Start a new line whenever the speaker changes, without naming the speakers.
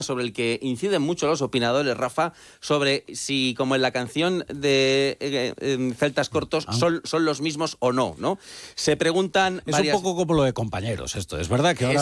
sobre el que inciden mucho los opinadores, Rafa, sobre si, como en la canción de Celtas Cortos, son los mismos o no, ¿no? Se preguntan
Es un poco como lo de Compañeros, esto. Es verdad que ahora